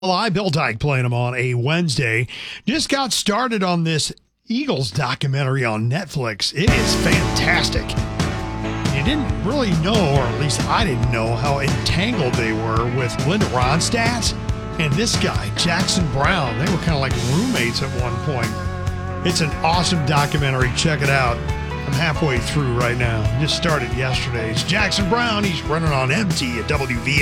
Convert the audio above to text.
Bill Dyke playing them on a Wednesday. Just got started on this Eagles documentary on Netflix. It is fantastic. You didn't really know, or at least I didn't know, how entangled they were with Linda Ronstadt and this guy, Jackson Browne. They were kind of like roommates at one point. It's an awesome documentary. Check it out. I'm halfway through right now. Just started yesterday. It's Jackson Browne. He's running on empty at WV.